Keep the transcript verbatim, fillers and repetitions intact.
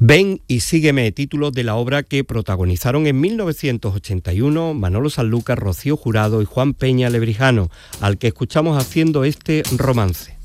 Ven y sígueme, título de la obra que protagonizaron en mil novecientos ochenta y uno Manolo Sanlúcar, Rocío Jurado y Juan Peña Lebrijano, al que escuchamos haciendo este romance.